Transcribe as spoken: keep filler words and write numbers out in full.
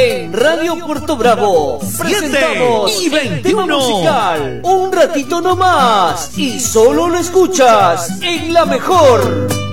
En Radio Puerto Bravo presentamos y veintiuno Tema musical. Un ratito nomás y solo lo escuchas en La Mejor.